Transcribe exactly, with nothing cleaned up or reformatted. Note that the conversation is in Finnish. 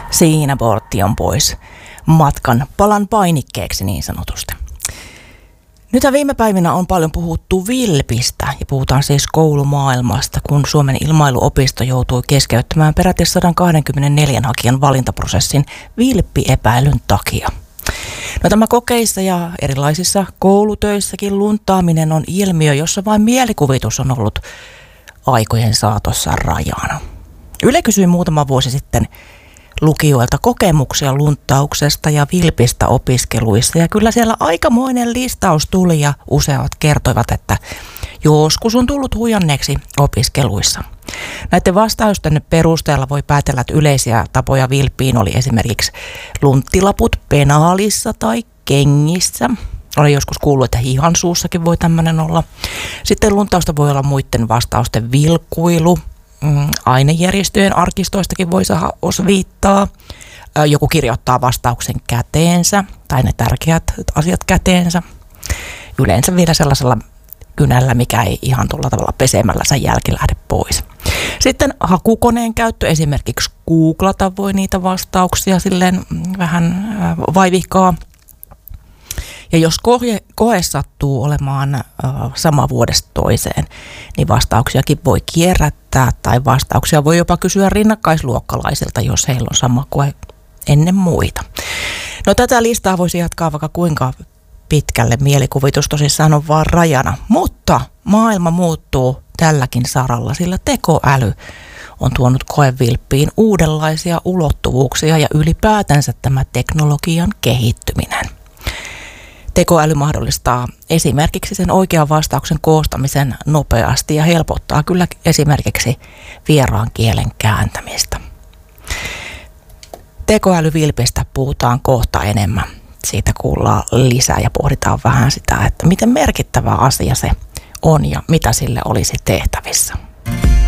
Siinä portti on pois matkan palan painikkeeksi niin sanotusti. Nyt viime päivinä on paljon puhuttu vilpistä ja puhutaan siis koulumaailmasta, kun Suomen ilmailuopisto joutui keskeyttämään peräti sata kaksikymmentäneljä hakijan valintaprosessin vilppiepäilyn takia. No, tämä kokeissa ja erilaisissa koulutöissäkin luntaaminen on ilmiö, jossa vain mielikuvitus on ollut aikojen saatossa rajana. Yle kysyi muutama vuosi sitten lukijoilta kokemuksia lunttauksesta ja vilpistä opiskeluissa. Ja kyllä siellä aikamoinen listaus tuli ja useat kertoivat, että joskus on tullut huijanneeksi opiskeluissa. Näiden vastausten perusteella voi päätellä, että yleisiä tapoja vilppiin oli esimerkiksi lunttilaput penaalissa tai kengissä. Olen joskus kuullut, että hihansuussakin voi tämmöinen olla. Sitten lunttausta voi olla muiden vastausten vilkuilu. Ainejärjestöjen arkistoistakin voi saada osviittaa. Joku kirjoittaa vastauksen käteensä tai ne tärkeät asiat käteensä. Yleensä vielä sellaisella kynällä, mikä ei ihan tuolla tavalla pesemällänsä jälki lähde pois. Sitten hakukoneen käyttö, esimerkiksi googlata voi niitä vastauksia silleen vähän vaivihkaa. Ja jos koe, koe sattuu olemaan äh, sama vuodesta toiseen, niin vastauksiakin voi kierrättää tai vastauksia voi jopa kysyä rinnakkaisluokkalaisilta, jos heillä on sama koe ennen muita. No, tätä listaa voisi jatkaa vaikka kuinka pitkälle, mielikuvitus tosissaan on vaan rajana, mutta maailma muuttuu tälläkin saralla, sillä tekoäly on tuonut koevilppiin uudenlaisia ulottuvuuksia ja ylipäätänsä tämä teknologian kehittyminen. Tekoäly mahdollistaa esimerkiksi sen oikean vastauksen koostamisen nopeasti ja helpottaa kyllä esimerkiksi vieraan kielen kääntämistä. Tekoälyvilpistä puhutaan kohta enemmän. Siitä kuullaan lisää ja pohditaan vähän sitä, että miten merkittävä asia se on ja mitä sille olisi tehtävissä.